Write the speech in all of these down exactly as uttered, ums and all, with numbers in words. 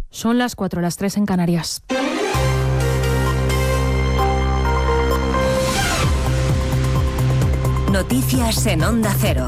Son las cuatro, las tres en Canarias. Noticias en Onda Cero.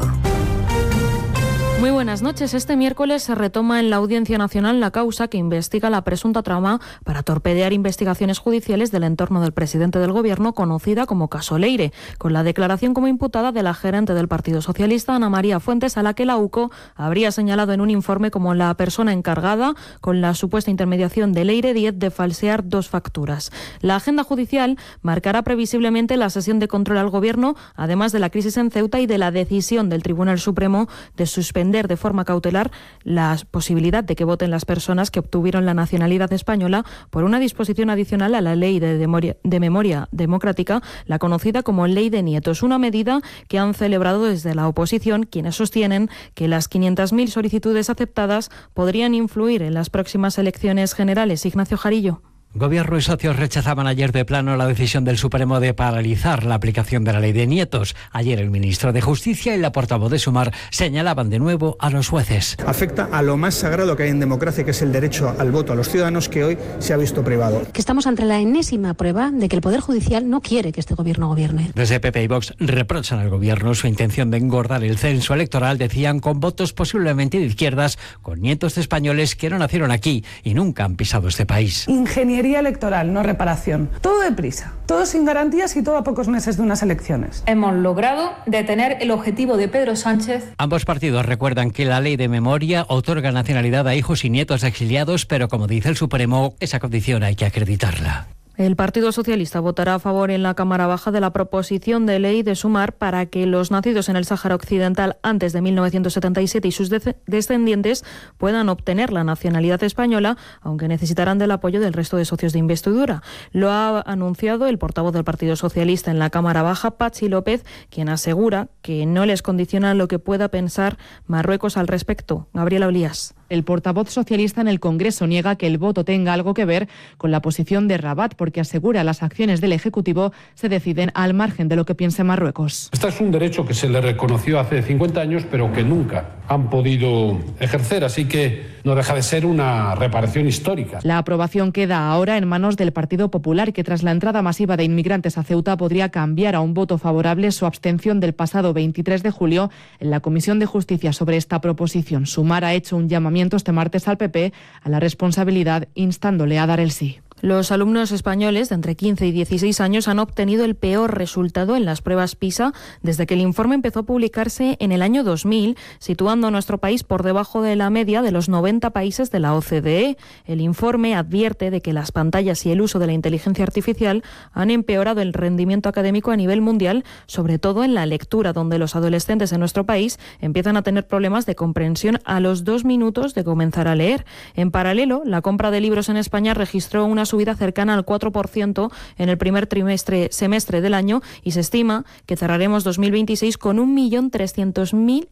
Muy buenas noches. Este miércoles se retoma en la Audiencia Nacional la causa que investiga la presunta trama para torpedear investigaciones judiciales del entorno del presidente del Gobierno, conocida como caso Leire, con la declaración como imputada de la gerente del Partido Socialista, Ana María Fuentes, a la que la U C O habría señalado en un informe como la persona encargada, con la supuesta intermediación de Leire Díez, de falsear dos facturas. La agenda judicial marcará previsiblemente la sesión de control al Gobierno, además de la crisis en Ceuta y de la decisión del Tribunal Supremo de suspender de forma cautelar la posibilidad de que voten las personas que obtuvieron la nacionalidad española por una disposición adicional a la Ley de, Demoria, de Memoria Democrática, la conocida como Ley de Nietos, una medida que han celebrado desde la oposición, quienes sostienen que las quinientas mil solicitudes aceptadas podrían influir en las próximas elecciones generales. Ignacio Jarillo. Gobierno y socios rechazaban ayer de plano la decisión del Supremo de paralizar la aplicación de la Ley de Nietos. Ayer el ministro de Justicia y la portavoz de Sumar señalaban de nuevo a los jueces. Afecta a lo más sagrado que hay en democracia, que es el derecho al voto a los ciudadanos, que hoy se ha visto privado. Que estamos ante la enésima prueba de que el Poder Judicial no quiere que este gobierno gobierne. Desde P P y Vox reprochan al gobierno su intención de engordar el censo electoral, decían, con votos posiblemente de izquierdas, con nietos de españoles que no nacieron aquí y nunca han pisado este país. Ingeniería electoral, no reparación. Todo deprisa, todo sin garantías y todo a pocos meses de unas elecciones. Hemos logrado detener el objetivo de Pedro Sánchez. Ambos partidos recuerdan que la Ley de Memoria otorga nacionalidad a hijos y nietos de exiliados, pero como dice el Supremo, esa condición hay que acreditarla. El Partido Socialista votará a favor en la Cámara Baja de la proposición de ley de Sumar para que los nacidos en el Sáhara Occidental antes de mil novecientos setenta y siete y sus de- descendientes puedan obtener la nacionalidad española, aunque necesitarán del apoyo del resto de socios de investidura. Lo ha anunciado el portavoz del Partido Socialista en la Cámara Baja, Patxi López, quien asegura que no les condiciona lo que pueda pensar Marruecos al respecto. Gabriela Olías. El portavoz socialista en el Congreso niega que el voto tenga algo que ver con la posición de Rabat, porque asegura las acciones del Ejecutivo se deciden al margen de lo que piense Marruecos. Este es un derecho que se le reconoció hace cincuenta años, pero que nunca han podido ejercer, así que no deja de ser una reparación histórica. La aprobación queda ahora en manos del Partido Popular, que tras la entrada masiva de inmigrantes a Ceuta podría cambiar a un voto favorable su abstención del pasado veintitrés de julio en la Comisión de Justicia sobre esta proposición. Sumar ha hecho un llamamiento este martes al P P a la responsabilidad, instándole a dar el sí. Los alumnos españoles de entre quince y dieciséis años han obtenido el peor resultado en las pruebas PISA desde que el informe empezó a publicarse en el año dos mil, situando a nuestro país por debajo de la media de los noventa países de la O C D E. El informe advierte de que las pantallas y el uso de la inteligencia artificial han empeorado el rendimiento académico a nivel mundial, sobre todo en la lectura, donde los adolescentes en nuestro país empiezan a tener problemas de comprensión a los dos minutos de comenzar a leer. En paralelo, la compra de libros en España registró una subida cercana al cuatro por ciento en el primer trimestre semestre del año y se estima que cerraremos dos mil veintiséis con un millón trescientos mil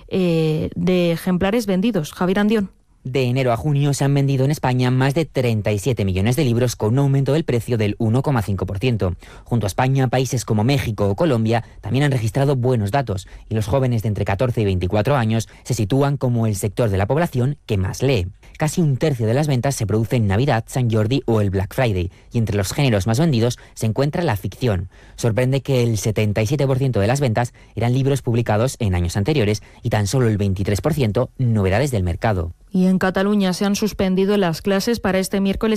eh, de ejemplares vendidos. Javier Andión. De enero a junio se han vendido en España más de treinta y siete millones de libros, con un aumento del precio del uno coma cinco por ciento. Junto a España, países como México o Colombia también han registrado buenos datos, y los jóvenes de entre catorce y veinticuatro años se sitúan como el sector de la población que más lee. Casi un tercio de las ventas se produce en Navidad, San Jordi o el Black Friday, y entre los géneros más vendidos se encuentra la ficción. Sorprende que el setenta y siete por ciento de las ventas eran libros publicados en años anteriores y tan solo el veintitrés por ciento novedades del mercado. Y en Cataluña se han suspendido las clases para este miércoles